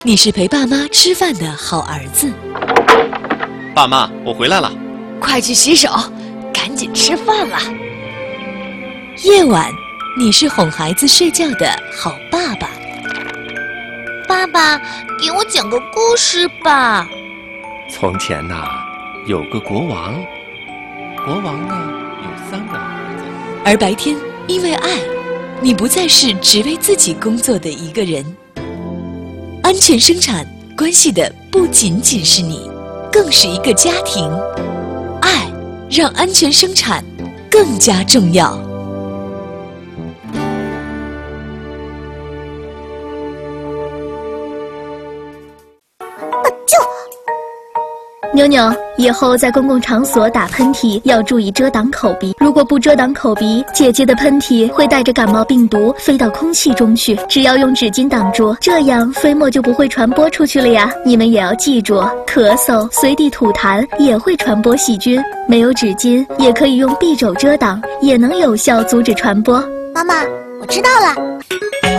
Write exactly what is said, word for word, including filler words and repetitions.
你是陪爸妈吃饭的好儿子。 爸妈，我回来了。 快去洗手，赶紧吃饭了。 夜晚，你是哄孩子睡觉的好爸爸。 爸爸，给我讲个故事吧。 从前呐、啊，有个国王，国王呢有三个儿子。 而白天，因为爱，你不再是只为自己工作的一个人。安全生产关系的不仅仅是你，更是一个家庭。爱让安全生产更加重要。 妞妞，以后在公共场所打喷嚏要注意遮挡口鼻，如果不遮挡口鼻，姐姐的喷嚏会带着感冒病毒飞到空气中去。只要用纸巾挡住，这样飞沫就不会传播出去了呀。你们也要记住，咳嗽、随地吐痰也会传播细菌。没有纸巾，也可以用匕首遮挡，也能有效阻止传播。 妈妈，我知道了。